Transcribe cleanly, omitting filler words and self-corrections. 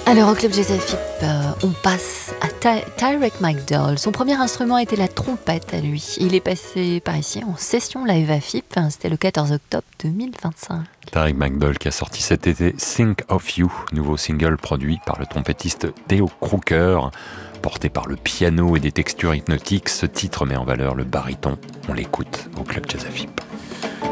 Alors au Club Jazz FIP, on passe à Tyrek McDowell. Son premier instrument était la trompette à lui. Il est passé par ici en session live à FIP, c'était le 14 octobre 2025. Tyrek McDowell qui a sorti cet été Think of You, nouveau single produit par le trompettiste Theo Crooker. Porté par le piano et des textures hypnotiques, ce titre met en valeur le baryton. On l'écoute au Club Jazz FIP.